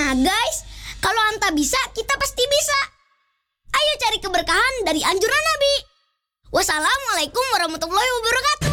Nah guys, kalau anta bisa, kita pasti bisa. Ayo cari keberkahan dari anjuran Nabi. Wassalamualaikum warahmatullahi wabarakatuh.